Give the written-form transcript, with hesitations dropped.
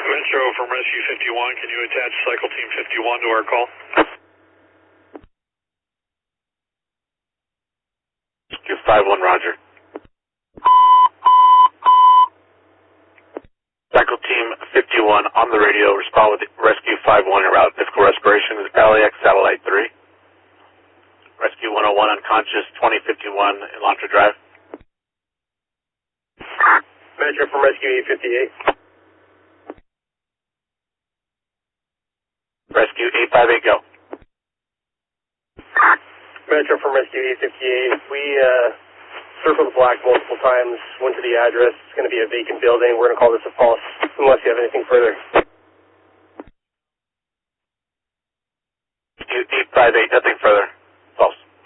Metro from Rescue 51, can you attach Cycle Team 51 to our call? Rescue 51, roger. Cycle Team 51 on the radio, respond with Rescue 51 en route. Difficult respiration is LAX Satellite 3. Rescue 101 unconscious, 2051 Elantra Drive. Metro from Rescue 858. Rescue 858, go. Metro from Rescue 858. We circled the block multiple times, went to the address. It's going to be a vacant building. We're going to call this a false unless you have anything further. Rescue 858, nothing further.